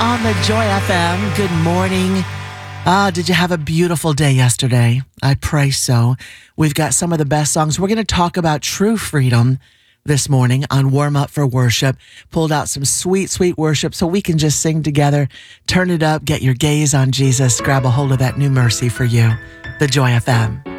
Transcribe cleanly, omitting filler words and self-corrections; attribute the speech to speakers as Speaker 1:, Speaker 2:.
Speaker 1: on the Joy FM. Good morning. Did you have a beautiful day yesterday? I pray so. We've got some of the best songs. We're going to talk about true freedom this morning on Warm Up for Worship. Pulled out some sweet, sweet worship so we can just sing together. Turn it up, get your gaze on Jesus, grab a hold of that new mercy for you. The Joy FM.